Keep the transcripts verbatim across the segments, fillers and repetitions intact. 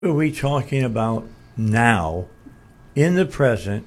are we talking about now, in the present,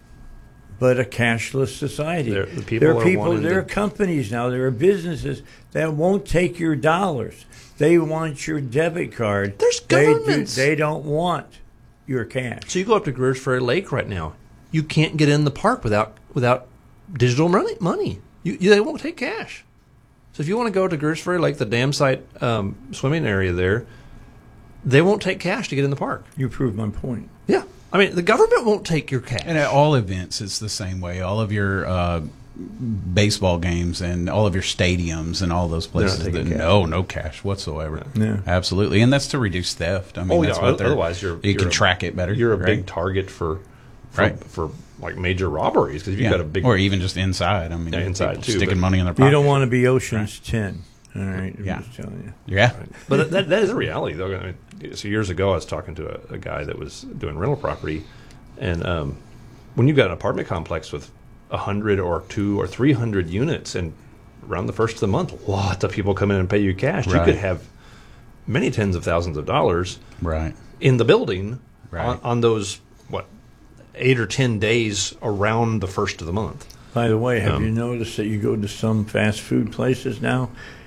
but a cashless society? There, the people there are are people, wanting there to- are companies now, there are businesses that won't take your dollars. They want your debit card. There's They do- governments. They, don't want your cash. So you go up to Greers Ferry Lake right now. You can't get in the park without without digital money. Money. You, you, they won't take cash. So if you want to go to Greers Ferry Lake, the dam site um, swimming area there, they won't take cash to get in the park. You prove my point. Yeah. I mean, the government won't take your cash. And at all events, it's the same way. All of your uh, baseball games and all of your stadiums and all those places, They're not taking that, cash. no, no cash whatsoever. Yeah. Absolutely, and that's to reduce theft. I mean, Oh, yeah, that's what they're- otherwise you're- you you're can a- track it better. You're a right? big target for for, Right. for like major robberies because if you've yeah. got a big or even just inside. I mean, Yeah, inside, people too, sticking but money in their pocket. You don't want to be Ocean's ten. All right. I'm Yeah. just telling you. Yeah. But that that is a reality, though. I mean, so years ago, I was talking to a, a guy that was doing rental property, and um, when you've got an apartment complex with a hundred or two or three hundred units, and around the first of the month, lots of people come in and pay you cash. Right. You could have many tens of thousands of dollars Right. in the building Right. on, on those what eight or ten days around the first of the month. By the way, have Um, you noticed that you go to some fast food places now,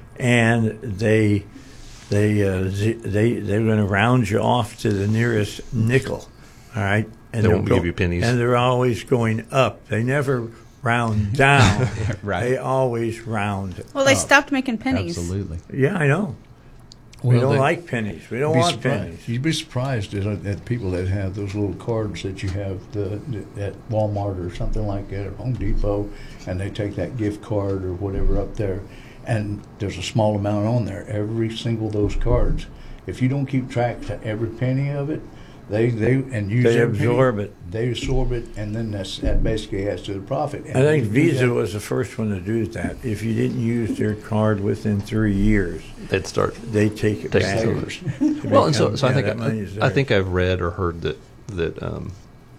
and they they uh, z- they they're going to round you off to the nearest nickel, all right? And They they'll won't give you pennies. And they're always going up. They never round down. Right. They always round. Well, they up. stopped making pennies. Absolutely. Yeah, I know. we Well, don't they- like pennies. We don't Be want surprised. pennies. You'd be surprised at, at people that have those little cards that you have the, at Walmart or something like that, or Home Depot, and they take that gift card or whatever up there, and there's a small amount on there. Every single of those cards, if you don't keep track to every penny of it, they they and use They every penny, absorb it. They absorb it, and then that's, that basically adds to the profit. And I think if you do Visa that- was the first one to do that. If you didn't use their card within three years, They'd start. they take it Take back. it over. to Well, and so, become- so I yeah, think that money is I, I theirs. think I've read or heard that that um,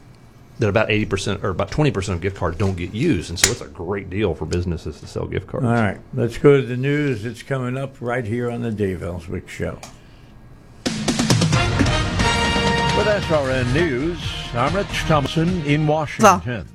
that about eighty percent or about twenty percent of gift cards don't get used, and so it's a great deal for businesses to sell gift cards. All right, let's go to the news. It's coming up right here on the Dave Ellswick Show. With S R N News, I'm Rich Thompson in Washington.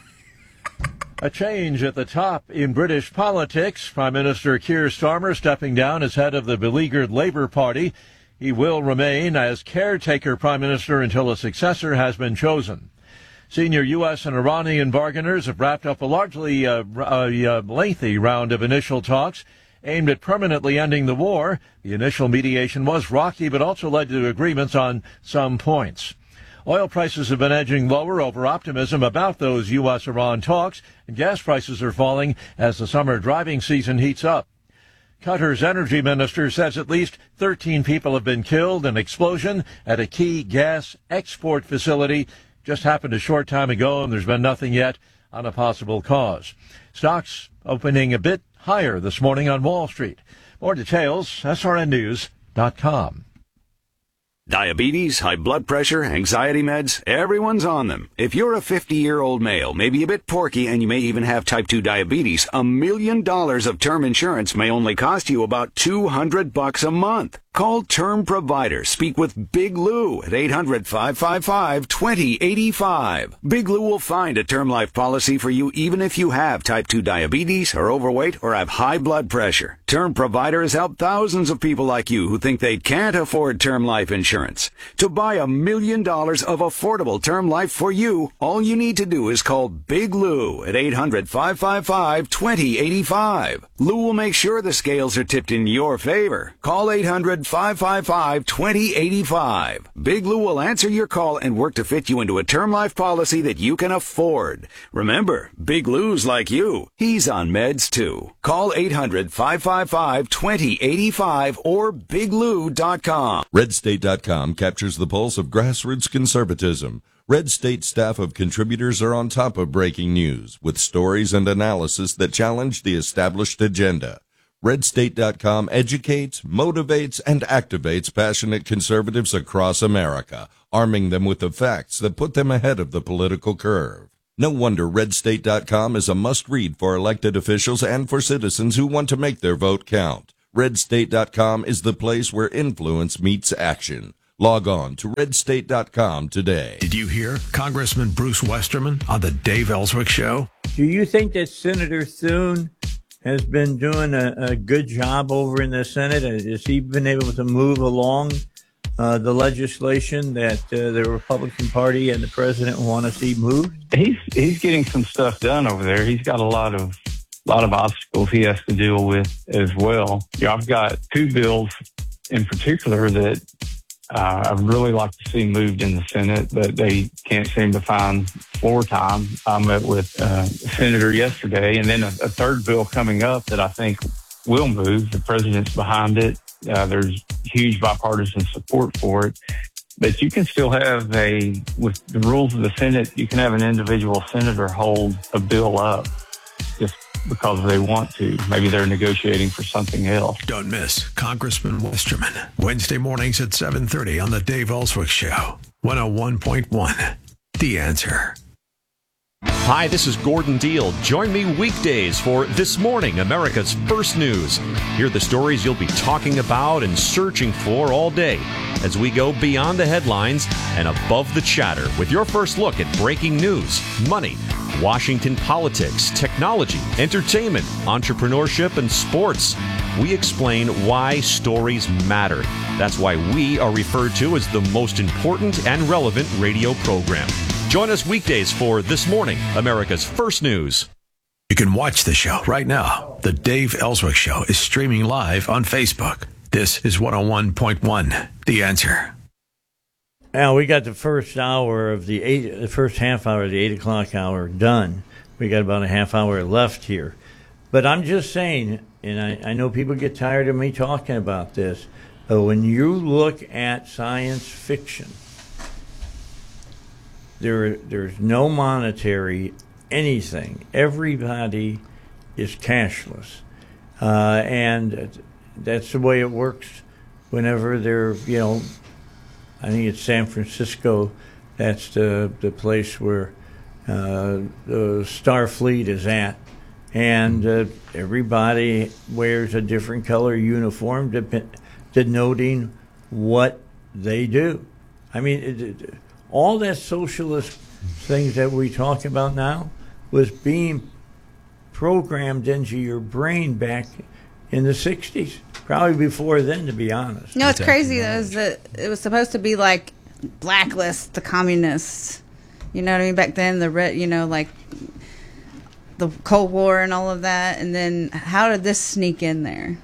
A change at the top in British politics. Prime Minister Keir Starmer stepping down as head of the beleaguered Labour Party. He will remain as caretaker Prime Minister until a successor has been chosen. Senior U S and Iranian bargainers have wrapped up a largely uh, a, uh, lengthy round of initial talks aimed at permanently ending the war. The initial mediation was rocky, but also led to agreements on some points. Oil prices have been edging lower over optimism about those U S Iran talks, and gas prices are falling as the summer driving season heats up. Qatar's energy minister says at least thirteen people have been killed in an explosion at a key gas export facility. Just happened a short time ago, and there's been nothing yet on a possible cause. Stocks opening a bit higher this morning on Wall Street. More details, S R N news dot com. Diabetes, high blood pressure, anxiety meds, everyone's on them. If you're a fifty-year-old male, maybe a bit porky, and you may even have type two diabetes, a million dollars of term insurance may only cost you about two hundred bucks a month. Call Term Provider. Speak with Big Lou at eight hundred, five five five, two zero eight five. Big Lou will find a term life policy for you even if you have type two diabetes, are overweight, or have high blood pressure. Term Provider has helped thousands of people like you who think they can't afford term life insurance. To buy a million dollars of affordable term life for you, all you need to do is call Big Lou at eight hundred, five five five, two zero eight five. Lou will make sure the scales are tipped in your favor. Call eight hundred, five five five, two zero eight five. Big Lou will answer your call and work to fit you into a term life policy that you can afford. Remember, Big Lou's like you. He's on meds too. Call eight hundred, five five five, two zero eight five or big lou dot com. red state dot com captures the pulse of grassroots conservatism. Red State staff of contributors are on top of breaking news with stories and analysis that challenge the established agenda. red state dot com educates, motivates, and activates passionate conservatives across America, arming them with the facts that put them ahead of the political curve. No wonder red state dot com is a must-read for elected officials and for citizens who want to make their vote count. red state dot com is the place where influence meets action. Log on to red state dot com today. Did you hear Congressman Bruce Westerman on the Dave Ellswick Show? Do you think that Senator Thune has been doing a, a good job over in the Senate? Has he been able to move along uh, the legislation that uh, the Republican Party and the president want to see moved? He's he's getting some stuff done over there. He's got a lot of lot of obstacles he has to deal with as well. Yeah, I've got two bills in particular that Uh, I'd really like to see moved in the Senate, but they can't seem to find floor time. I met with uh, a senator yesterday, and then a, a third bill coming up that I think will move. The president's behind it. Uh, there's huge bipartisan support for it. But you can still have a, with the rules of the Senate, you can have an individual senator hold a bill up just because they want to. Maybe they're negotiating for something else. Don't miss Congressman Westerman. Wednesday mornings at seven thirty on the Dave Ellswick Show. one oh one point one. The Answer. Hi, this is Gordon Deal. Join me weekdays for This Morning, America's First News. Hear the stories you'll be talking about and searching for all day as we go beyond the headlines and above the chatter with your first look at breaking news, money, Washington politics, technology, entertainment, entrepreneurship, and sports. We explain why stories matter. That's why we are referred to as the most important and relevant radio program. Join us weekdays for This Morning, America's First News. You can watch the show right now. The Dave Ellswick Show is streaming live on Facebook. This is one oh one point one, The Answer. Now, we got the first hour of the eight, the first half hour of the eight o'clock hour done. We got about a half hour left here. But I'm just saying, and I, I know people get tired of me talking about this, but when you look at science fiction, there there's no monetary anything. Everybody is cashless. Uh, and that's the way it works whenever they're, you know, I think it's San Francisco. That's the the place where uh, the Starfleet is at, and uh, everybody wears a different color uniform, de- denoting what they do. I mean, it, it, all that socialist things that we talk about now was being programmed into your brain back in the sixties. Probably before then, to be honest. No, it's crazy though, is that it was supposed to be like blacklist the communists. You know what I mean? Back then, the red, you know, like the Cold War and all of that. And then, how did this sneak in there?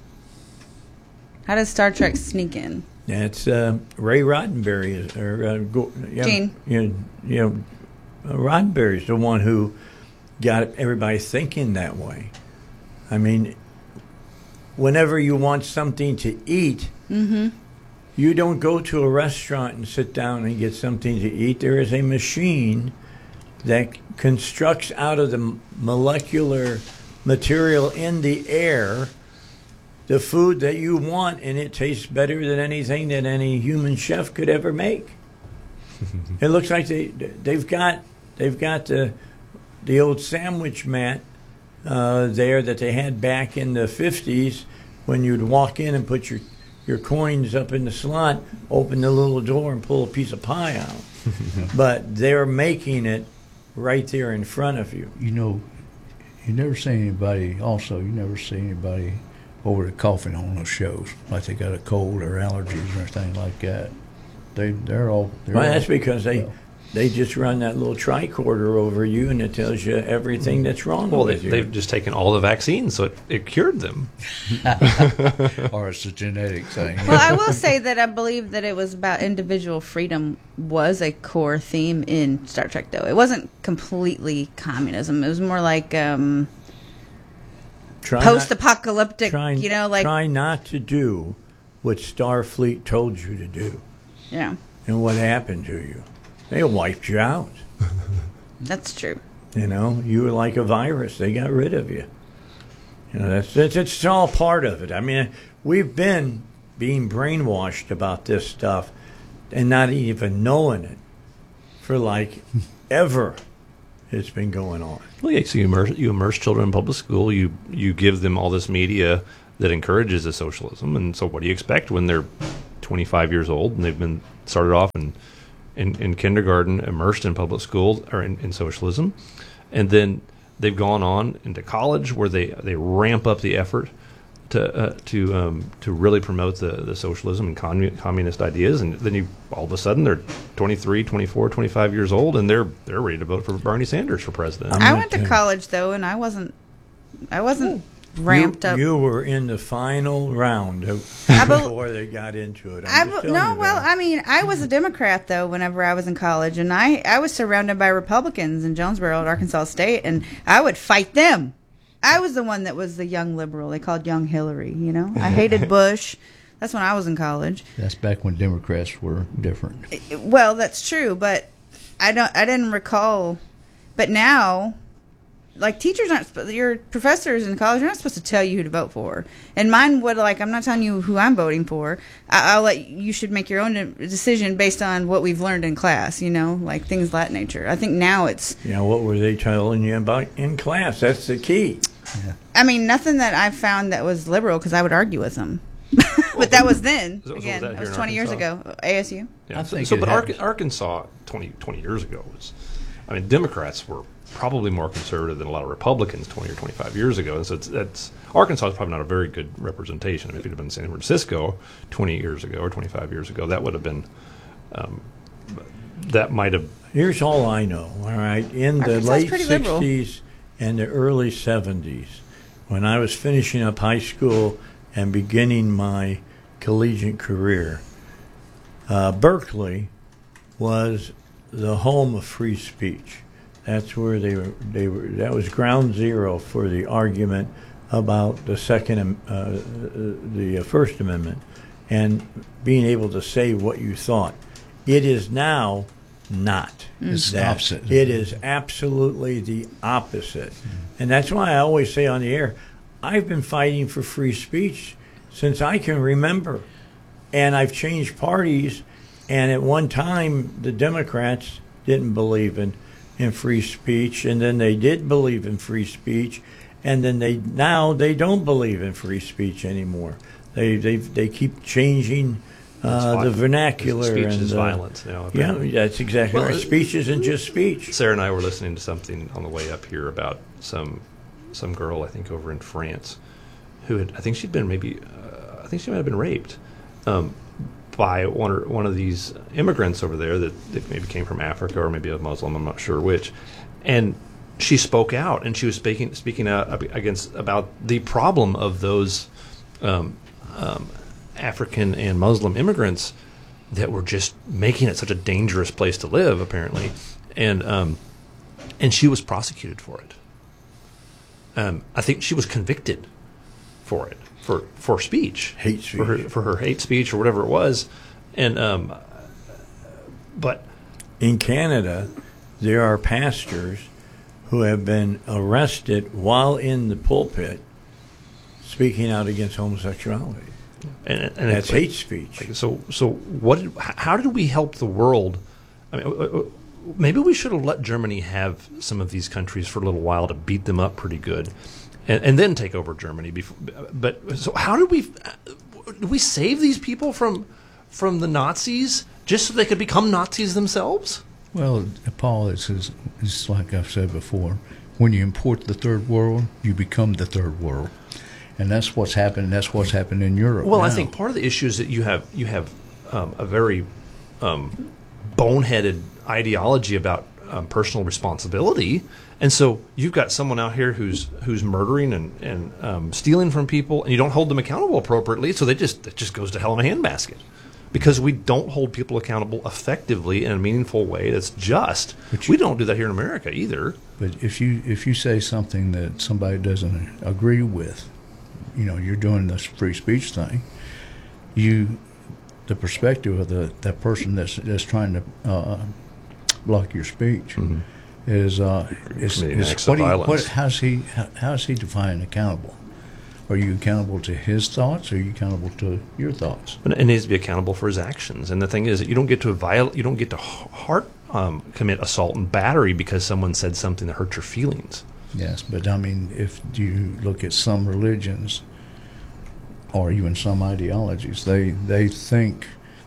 How did Star Trek sneak in? That's uh, Ray Roddenberry, or uh, go, yeah, Gene. You know, you know uh, Roddenberry's the one who got everybody thinking that way. I mean, whenever you want something to eat, mm-hmm. you don't go to a restaurant and sit down and get something to eat. There is a machine that constructs out of the molecular material in the air the food that you want, and it tastes better than anything that any human chef could ever make. It looks like they they've got they've got the the old sandwich mat uh, there that they had back in the fifties when you'd walk in and put your your coins up in the slot, open the little door, and pull a piece of pie out. But they're making it right there in front of you. You know, you never see anybody. Also, you never see anybody over the coughing on those shows, like they got a cold or allergies or anything like that. They they're all. They're Well, all, that's because they well, they just run that little tricorder over you, and it tells you everything that's wrong Well, they, with you. they've just taken all the vaccines, so it, it cured them. or it's a genetic thing. Well, I will say that I believe that it was about individual freedom was a core theme in Star Trek, though. It wasn't completely communism. It was more like um, Try post-apocalyptic, not, try, you know, like... Try not to do what Starfleet told you to do. Yeah. And what happened to you? They wiped you out. That's true. You know, you were like a virus. They got rid of you. You know, that's, that's it's all part of it. I mean, we've been being brainwashed about this stuff and not even knowing it for like ever. It's been going on. Well, yeah, so you immerse, you immerse children in public school. You you give them all this media that encourages the socialism. And so what do you expect when they're twenty-five years old, and they've been started off in in, in kindergarten, immersed in public school or in, in socialism, and then they've gone on into college where they, they ramp up the effort to uh, to um, to really promote the, the socialism and commun- communist ideas, and then you all of a sudden they're twenty-three, twenty-four, twenty-five years old, and they're they're ready to vote for Bernie Sanders for president. I went to college though, and I wasn't I wasn't ramped you, up. You were in the final round of, I be- before they got into it. I I'm just be- telling no, you well, that. I mean, I was a Democrat though. Whenever I was in college, and I I was surrounded by Republicans in Jonesboro at Arkansas State, and I would fight them. I was the one that was the young liberal. They called young Hillary, you know. I hated Bush. That's when I was in college. That's back when Democrats were different. Well, that's true, but I don't. I didn't recall. But now, like teachers aren't. sp- Your professors in college are not supposed to tell you who to vote for. And mine would like. I'm not telling you who I'm voting for. I, I'll let you should make your own de- decision based on what we've learned in class. You know, like things of that nature. I think now it's. You know, what were they telling you about in class? That's the key. Yeah. I mean, nothing that I found that was liberal because I would argue with them. But that was then. So- so was Again, that that here was in twenty years Arkansas? ago. A S U. Yeah, I so, think so it but happens. Ark- Arkansas twenty, twenty years ago was, I mean, Democrats were probably more conservative than a lot of Republicans twenty or twenty-five years ago. And so it's, it's Arkansas is probably not a very good representation. I mean, if it had been San Francisco twenty years ago or twenty-five years ago, that would have been, um, that might have. Here's all I know, all right? In the Arkansas's late pretty liberal. sixties and the early seventies, when I was finishing up high school and beginning my collegiate career, uh, Berkeley was the home of free speech. That's where they were. They were. That was ground zero for the argument about the second, uh, the First Amendment, and being able to say what you thought. It is now not. It's the that. opposite. It is absolutely the opposite, and that's why I always say on the air, I've been fighting for free speech since I can remember, and I've changed parties. And at one time, the Democrats didn't believe in. in free speech, and then they did believe in free speech, and then they now they don't believe in free speech anymore. They they they keep changing uh, the vernacular. Speech and is uh, violence now. Yeah, apparently. that's exactly Well, right. Speech isn't just speech. Sarah and I were listening to something on the way up here about some some girl I think over in France who had I think she'd been maybe uh, I think she might have been raped um, by one or one of these immigrants over there that, that maybe came from Africa or maybe a Muslim. I'm not sure which, and she spoke out and she was speaking speaking out against about the problem of those um, um, African and Muslim immigrants that were just making it such a dangerous place to live, apparently, and um, and she was prosecuted for it. Um, I think she was convicted for it for for speech, Hate for her, speech. for her hate speech or whatever it was, and um, but In Canada, there are pastors who have been arrested while in the pulpit speaking out against homosexuality. and, and That's it's like- hate speech. like, so so what? Did, h- how did we help the world? I mean, uh, uh, maybe we should have let Germany have some of these countries for a little while to beat them up pretty good, and, and then take over Germany. Before, but so how did we? Did we save these people from from the Nazis just so they could become Nazis themselves? Well, Paul, it's, it's, it's like I've said before. When you import the third world, you become the third world. And that's what's happened. That's what's happened in Europe. Well, I now. think part of the issue is that you have you have um, a very um, boneheaded ideology about um, personal responsibility, and so you've got someone out here who's who's murdering and and um, stealing from people, and you don't hold them accountable appropriately, so they just it just goes to hell in a handbasket. Because we don't hold people accountable effectively in a meaningful way that's just. But We don't do that here in America either. But if you if you say something that somebody doesn't agree with, you know, you're doing this free speech thing. You, the perspective of the that person that's that's trying to uh, block your speech Mm-hmm. is uh, is, Committing is acts what, of do you, violence. what how's he how, how's he defined accountable? Are you accountable to his thoughts, or are you accountable to your thoughts? And it needs to be accountable for his actions. And the thing is that you don't get to viol- you don't get to heart um, commit assault and battery because someone said something that hurt your feelings. Yes, but I mean, if you look at some religions or even some ideologies, they they think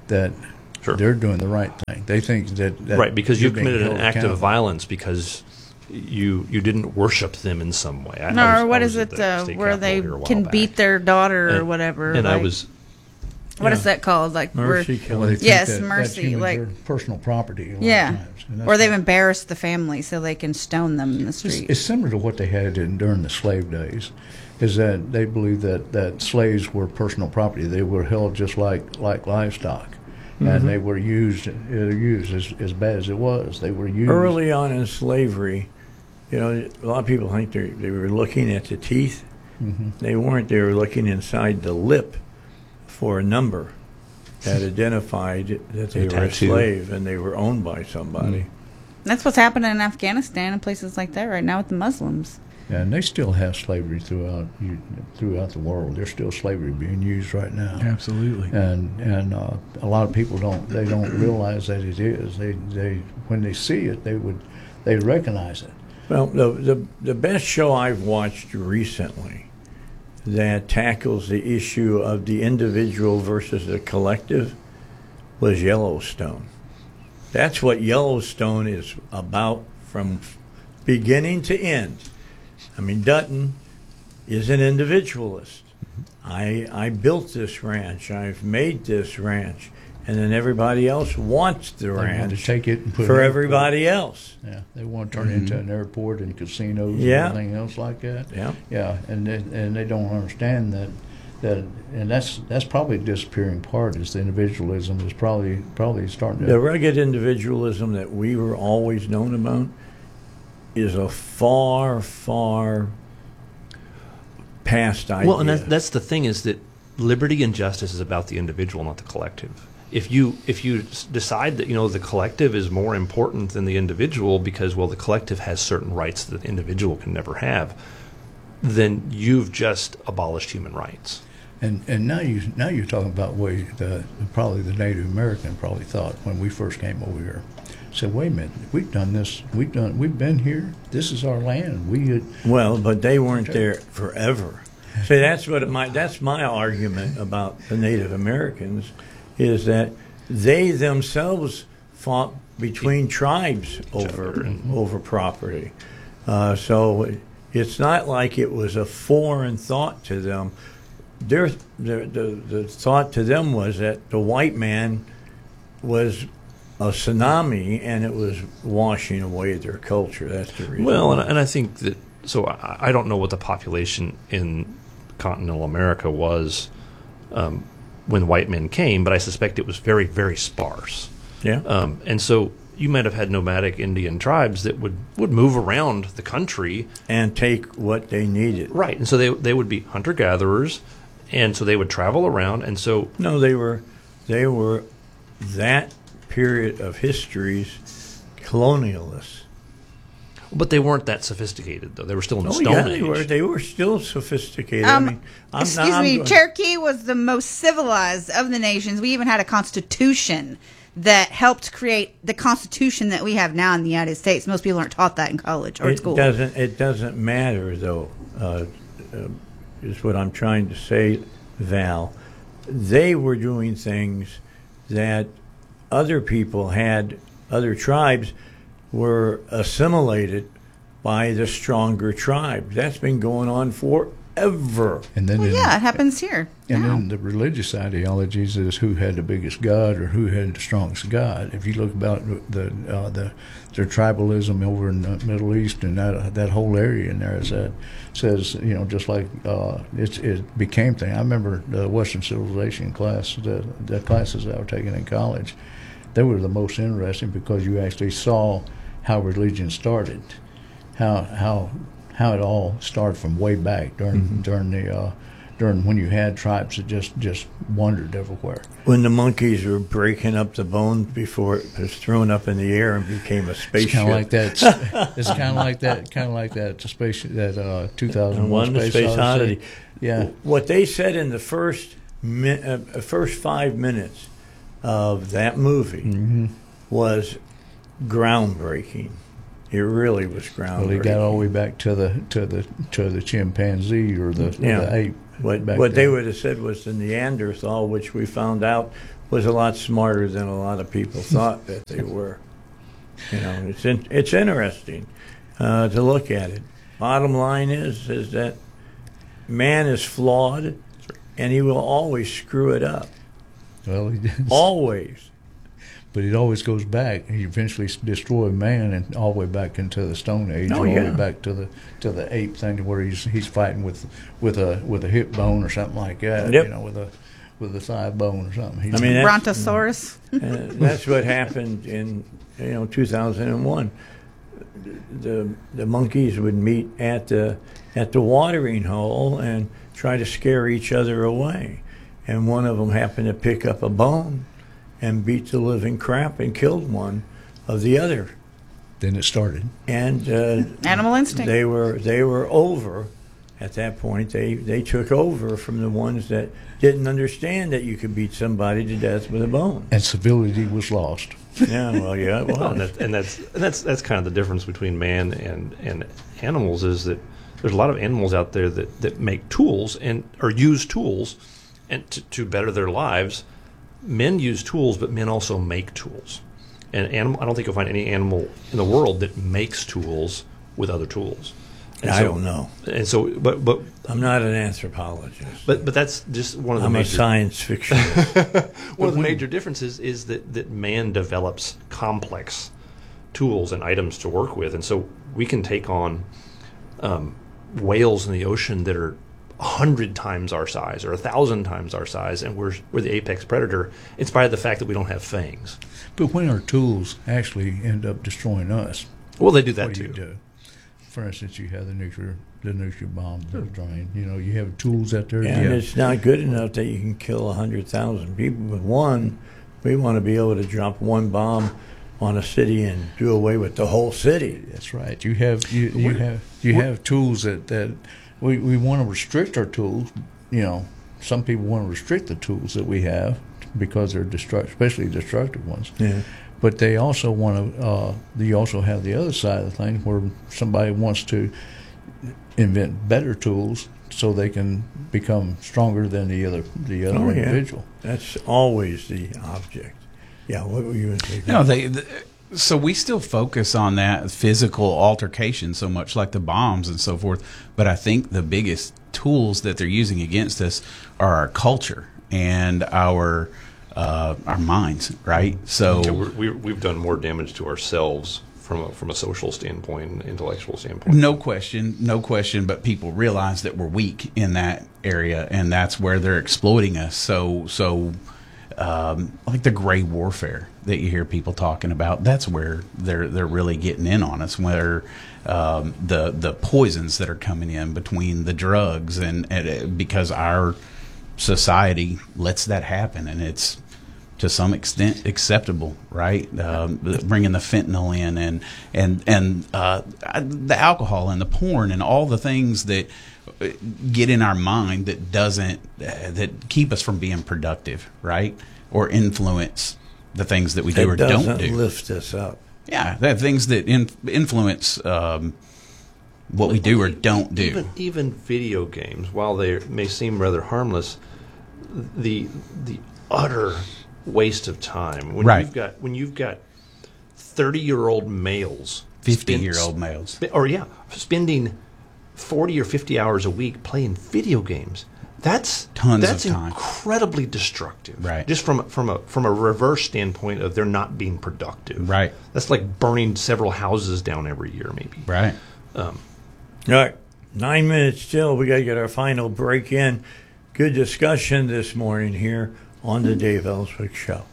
that Sure. they're doing the right thing. They think that, that right, because you're you've being committed an held act of accountable. violence because you you didn't worship them in some way. I, No, I was, or what I is was at it the uh, state where capitol they here a while can back. beat their daughter or and, whatever? And like, I was what is Yeah. that called? Like Mercy we're, killing. Well, they think Yes, that, mercy, That humans like- are personal property. A lot yeah, of times. And that's or they've what- embarrassed the family so they can stone them in the It's, street. it's similar to what they had in, during the slave days, is that they believed that, that slaves were personal property. They were held just like, like livestock, Mm-hmm. and they were used uh, used as, as bad as it was. They were used Early on in slavery, you know, a lot of people think they they were looking at the teeth. Mhm. They weren't. They were looking inside the lip for a number that identified that they A were a tattoo. slave and they were owned by somebody. That's what's happening in Afghanistan and places like that right now with the Muslims. and they still have slavery throughout you, throughout the world. There's still slavery being used right now. Absolutely. And and uh, a lot of people don't they don't realize that it is. They they when they see it, they would they recognize it. Well, the, the the best show I've watched recently that tackles the issue of the individual versus the collective was Yellowstone. That's what Yellowstone is about from beginning to end. I mean, Dutton is an individualist. I I built this ranch. I've made this ranch, and then everybody else wants the They want ranch to take it and put it for in- everybody else. Yeah, they want to turn it into an airport and casinos Yeah. and everything else like that. Yeah. Yeah, and they, and they don't understand that that and that's that's probably a disappearing part. Is the individualism is probably probably starting to The rugged individualism that we were always known about is a far, far past idea. Well, and that's, that's the thing is that liberty and justice is about the individual, not the collective. If you if you s- decide that you know the collective is more important than the individual because well the collective has certain rights that the individual can never have, then you've just abolished human rights. And and now you now you're talking about way the probably the Native American probably thought when we first came over here, said, wait a minute, we've done this, we've done we've been here. This is our land. We had, Well, but they weren't there forever. See, that's what it might. That's my argument about the Native Americans, is that they themselves fought between tribes over over property. Uh, so it's not like it was a foreign thought to them. Their, their the the thought to them was that the white man was a tsunami and it was washing away their culture. That's the reason. Well, and, why. I- and I think that so I, I don't know what the population in continental America was um, when white men came, but I suspect it was very, very sparse. yeah. Um, and so you might have had nomadic Indian tribes that would, would move around the country. And take what they needed. Right. And so they, they would be hunter-gatherers, and so they would travel around. And so No, they were, they were that period of history's colonialists. but they weren't that sophisticated, though. They were still in the Oh Stone yeah, Age. they were. They were still sophisticated. Um, I mean, I'm excuse not, I'm me, going- Cherokee was the most civilized of the nations. We even had a constitution that helped create the constitution that we have now in the United States. Most people aren't taught that in college or It school. doesn't. It doesn't matter though. Uh, uh, is what I'm trying to say, Val. They were doing things that other people had. Other tribes were assimilated by the stronger tribes. That's been going on forever. and then Well, in- yeah, it happens here. And now. then the religious ideologies is who had the biggest God or who had the strongest God. If you look about the uh, the their tribalism over in the Middle East and that that whole area in there, is that says you know just like uh, it's it became thing. I remember the Western civilization class, the the classes I were taking in college, they were the most interesting because you actually saw how religion started, how how how it all started from way back during Mm-hmm. during the uh, during when you had tribes that just just wandered everywhere. When the monkeys were breaking up the bones before it was thrown up in the air and became a It's spaceship. kind of like that. It's kind of like that. Kind of like that. The space that uh, two thousand one One, the Space Odyssey. Yeah. What they said in the first mi- uh, first five minutes of that movie Mm-hmm. was groundbreaking. It really was groundbreaking. Well, he got all the way back to the to the to the chimpanzee or the, Yeah. the ape. What, back what they then. would have said was the Neanderthal, which we found out was a lot smarter than a lot of people thought that they were. You know, it's in, it's interesting uh, to look at it. Bottom line is is that man is flawed, and he will always screw it up. Well, he does. Always. But it always goes back. He eventually destroyed man, and all the way back into the Stone Age, Oh, all the yeah. way back to the to the ape thing, where he's he's fighting with with a with a hip bone or something like that. Yep. You know, with a with a thigh bone or something. He's, I mean, that's, Brontosaurus. uh, that's what happened in you know two thousand one. The the monkeys would meet at the at the watering hole and try to scare each other away, and one of them happened to pick up a bone and beat the living crap and killed one of the other. Then it started. And uh, Animal instinct. They were they were over at that point. They they took over from the ones that didn't understand that you could beat somebody to death with a bone. And civility was lost. Yeah, well, yeah, it was. Well, and, that, and that's and that's that's kind of the difference between man and, and animals is that there's a lot of animals out there that, that make tools and or use tools and to, to better their lives. Men use tools, but men also make tools. And animal, I don't think you'll find any animal in the world that makes tools with other tools. And I so, don't know. And so, but but I'm not an anthropologist. but but that's just one of the I'm major a science fiction. one of the major differences is that, that man develops complex tools and items to work with. And so we can take on um, whales in the ocean that are a hundred times our size or a thousand times our size, and we're, we're the apex predator in spite of the fact that we don't have fangs. But when our tools actually end up destroying us, Well, they do that what do too. you do? For instance, you have the nuclear the nuclear bomb drain. You know, you have tools out there. And yeah. it's not good enough that you can kill one hundred thousand people with one. We want to be able to drop one bomb on a city and do away with the whole city. That's right. You have you, you have you have tools that, that we, we want to restrict our tools. You know, some people want to restrict the tools that we have because they're destruct, especially destructive ones. Yeah. But they also want to. Uh, you also have the other side of the thing where somebody wants to invent better tools so they can become stronger than the other the other Oh, yeah. individual. That's always the object. Yeah, what were you going to say? No, they. The, so we still focus on that physical altercation so much, like the bombs and so forth. But I think the biggest tools that they're using against us are our culture and our uh, our minds, right? So Yeah, we're, we, we've done more damage to ourselves from a, from a social standpoint and intellectual standpoint. no question, no question. But people realize that we're weak in that area, and that's where they're exploiting us. So so. Um, like the gray warfare that you hear people talking about, that's where they're they're really getting in on us. Where um, the the poisons that are coming in between the drugs and, and it, because our society lets that happen, and it's to some extent acceptable, right? Um, bringing the fentanyl in and and and uh, the alcohol and the porn and all the things that get in our mind that doesn't uh, that keep us from being productive, right? Or influence the things that we do It or don't doesn't do. lift us up. Yeah, that things that in, influence um, what we do or don't do. Even, even video games, while they may seem rather harmless, the the utter waste of time when Right. you've got when you've got thirty year old males, fifty year old males, or yeah, spending forty or fifty hours a week playing video games. That's Tons of that's time. incredibly destructive. Right. Just from from a from a reverse standpoint of they're not being productive. Right. That's like burning several houses down every year, maybe. right? Um, All right, nine minutes still. We got to get our final break in. Good discussion this morning here on the Dave Ellswick Show.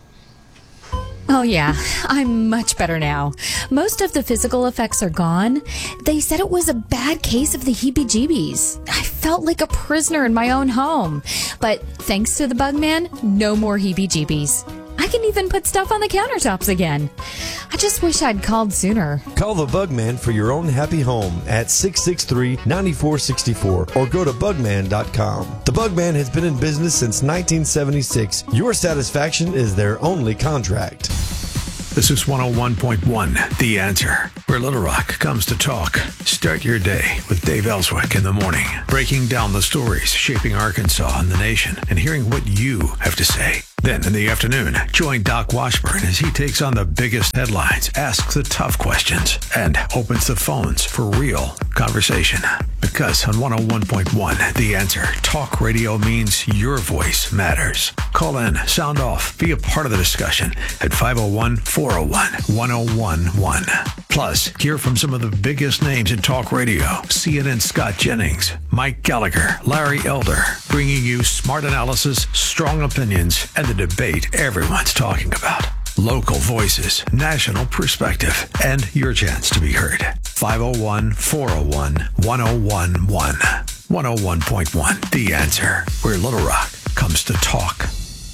Oh, yeah, I'm much better now. Most of the physical effects are gone. They said it was a bad case of the heebie-jeebies. I felt like a prisoner in my own home. But thanks to the Bugman, no more heebie-jeebies. I can even put stuff on the countertops again. I just wish I'd called sooner. Call the Bugman for your own happy home at six six three, nine four six four or go to bugman dot com. The Bugman has been in business since nineteen seventy-six. Your satisfaction is their only contract. This is one oh one point one, The Answer, where Little Rock comes to talk. Start your day with Dave Ellswick in the morning, breaking down the stories shaping Arkansas and the nation and hearing what you have to say. Then in the afternoon, join Doc Washburn as he takes on the biggest headlines, asks the tough questions, and opens the phones for real conversation. Because on one oh one point one, The Answer, talk radio means your voice matters. Call in, sound off, be a part of the discussion at five oh one, four oh one, one oh one one. Plus, hear from some of the biggest names in talk radio. C N N's Scott Jennings, Mike Gallagher, Larry Elder, bringing you smart analysis, strong opinions, and the debate everyone's talking about. Local voices, national perspective, and your chance to be heard. five oh one, four oh one, one oh one one. one oh one point one, The Answer, where Little Rock comes to talk.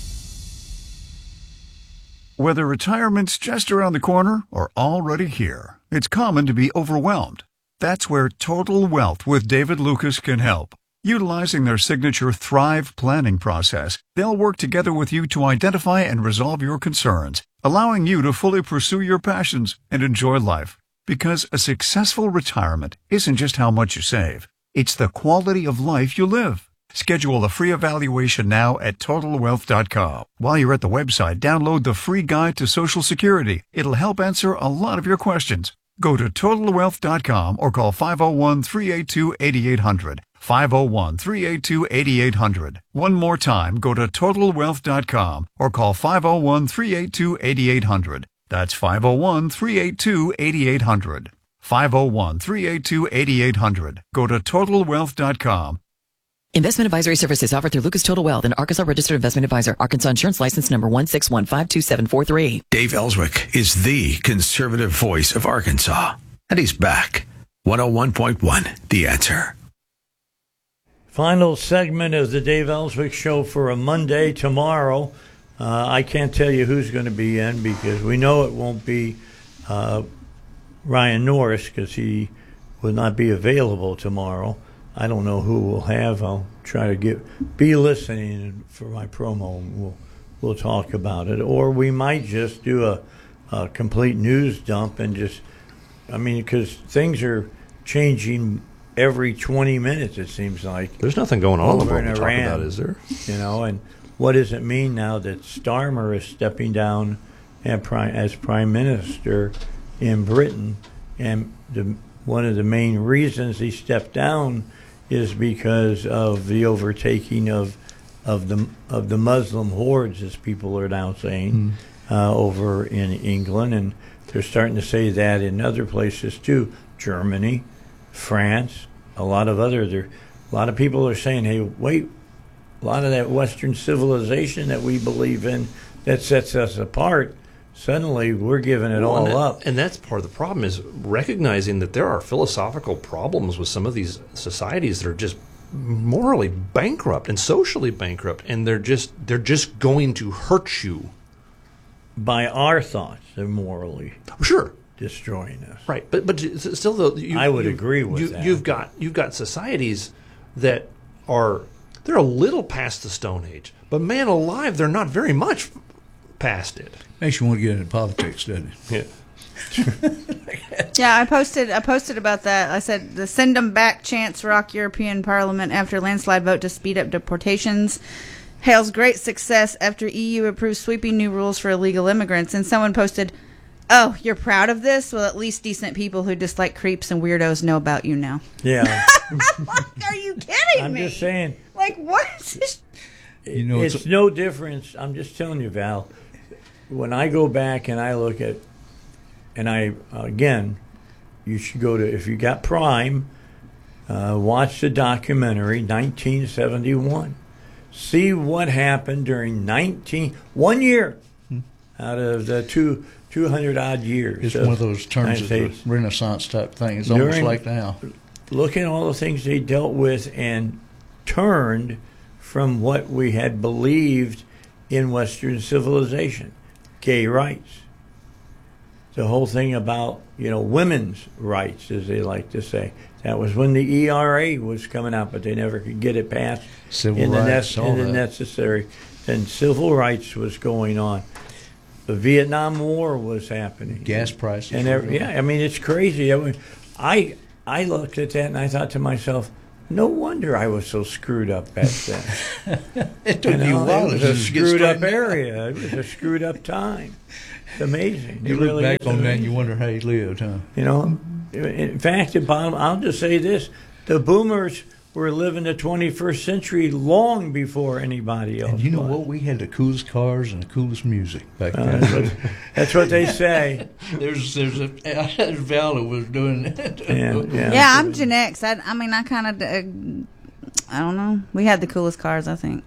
Whether retirement's just around the corner or already here, it's common to be overwhelmed. That's where Total Wealth with David Lucas can help. Utilizing their signature Thrive planning process, they'll work together with you to identify and resolve your concerns, allowing you to fully pursue your passions and enjoy life. Because a successful retirement isn't just how much you save, it's the quality of life you live. Schedule a free evaluation now at total wealth dot com. While you're at the website, download the free guide to Social Security. It'll help answer a lot of your questions. Go to total wealth dot com or call five oh one, three eight two, eight eight hundred. five oh one, three eight two, eight eight hundred. One more time, go to total wealth dot com or call five oh one, three eight two, eight eight hundred. That's five oh one, three eight two, eight eight hundred. five oh one, three eight two, eight eight hundred. Go to total wealth dot com. Investment advisory services offered through Lucas Total Wealth, an Arkansas registered investment advisor. Arkansas insurance license number one six one five two seven four three. Dave Ellswick is the conservative voice of Arkansas, and he's back. one oh one point one, The Answer. Final segment of the Dave Ellswick Show for a Monday tomorrow. Uh, I can't tell you who's going to be in because we know it won't be uh, Ryan Norris because he will not be available tomorrow. I don't know who we'll have. I'll try to get be listening for my promo. And we'll we'll talk about it, or we might just do a, a complete news dump and just. I mean, because things are changing every twenty minutes. It seems like there's nothing going on over in in talk Iran, about, is there? You know, and what does it mean now that Starmer is stepping down as prime, as prime minister in Britain, and the, one of the main reasons he stepped down is because of the overtaking of of the of the Muslim hordes, as people are now saying, mm. uh, over in England, and they're starting to say that in other places too, Germany, France, a lot of other. There, a lot of people are saying, "Hey, wait, a lot of that Western civilization that we believe in that sets us apart." Suddenly, we're giving it well, all and that, up. And that's part of the problem, is recognizing that there are philosophical problems with some of these societies that are just morally bankrupt and socially bankrupt, and they're just they're just going to hurt you. By our thoughts, they're morally sure destroying us. Right, but but still, though, you, I would you, agree with you, that. You've got you've got societies that are they're a little past the Stone Age, but man alive, they're not very much past it. Makes you want to get into politics, doesn't it? Yeah. Yeah, I posted I posted about that. I said the send them back chants rock European Parliament after landslide vote to speed up deportations. Hails great success after E U approves sweeping new rules for illegal immigrants. And someone posted, "Oh, you're proud of this? Well, at least decent people who dislike creeps and weirdos know about you now." Yeah. Are you kidding I'm me? just saying. Like, what? You know, it's, it's no difference. I'm just telling you, Val. When I go back and I look at, and I, again, you should go to, if you got Prime, uh, watch the documentary, nineteen seventy-one. See what happened during nineteen, one year out of the two, two hundred odd years. It's of one of those terms of the Renaissance type thing. It's almost like now. Look at all the things they dealt with and turned from what we had believed in Western civilization. Gay rights. The whole thing about, you know, women's rights, as they like to say. That was when the E R A was coming out, but they never could get it passed civil in the, rights, ne- all in the that. necessary. Then civil rights was going on. The Vietnam War was happening. Gas prices. And every, yeah, I mean, it's crazy. I, mean, I I looked at that and I thought to myself, No wonder I was so screwed up back then. It took You you know, a while it was to a get screwed up straightened out. area. It was a screwed up time. It's amazing. You It look really back is on that and amazing. you wonder how he lived, huh? You know, in fact, the bottom, I'll just say this: the boomers were living the twenty-first century long before anybody else. And you know was. what? We had the coolest cars and the coolest music back Uh, then. that's, what, that's what they say. There's, there's a Val that was doing that. Yeah, yeah. Yeah, I'm Gen X. I, I mean, I kind of, uh, I don't know. We had the coolest cars, I think.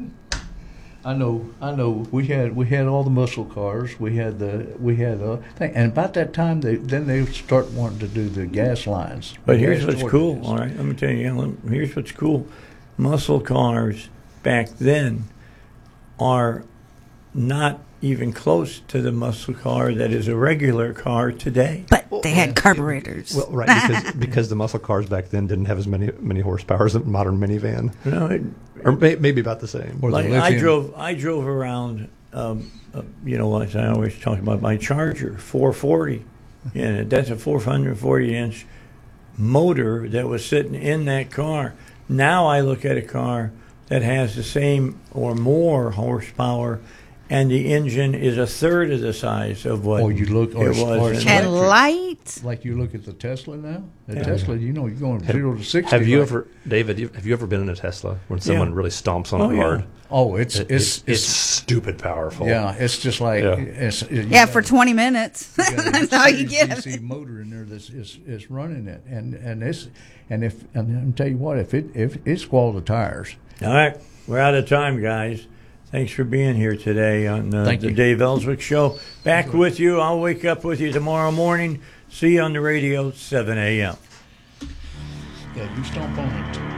I know, I know. We had we had all the muscle cars. We had the we had uh, thing. And about that time, they then they start wanting to do the gas lines. But here's Gas what's storage cool. lines. All right, let me tell you. let- Here's what's cool. Muscle cars back then are not even close to the muscle car that is a regular car today. But they had carburetors. Well, right, because because the muscle cars back then didn't have as many many horsepower as a modern minivan, No, it, or may, maybe about the same. Or the like I lithium. drove, I drove around. Um, uh, you know, as I always talk about my Charger four forty, and that's a four hundred forty inch motor that was sitting in that car. Now I look at a car that has the same or more horsepower, and the engine is a third of the size of what Or you look, or, it was. or in- it's And electric. light. Like you look at the Tesla now. The Yeah. Tesla, you know, you're going Have- zero to sixty. Have you like- ever, David? you- Have you ever been in a Tesla when Yeah. someone really stomps on Oh, it yeah. hard? Oh, it's It- it's it's, it's stupid powerful. yeah, it's just like Yeah. it's, it, Yeah, for twenty minutes. you got a That's all you Series get. D C motor in there that's is, is running it, and and this and if and I'll tell you what, if it if it squalled the tires, All right, we're out of time, guys. Thanks for being here today on uh, Thank the you. Dave Ellswick Show. Back with you. I'll wake up with you tomorrow morning. See you on the radio, seven a.m. yeah, you stomp on it.